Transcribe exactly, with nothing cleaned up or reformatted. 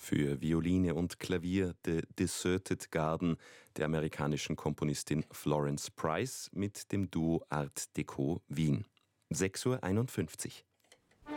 Für Violine und Klavier The Deserted Garden der amerikanischen Komponistin Florence Price mit dem Duo Art Deco Wien. sechs Uhr einundfünfzig.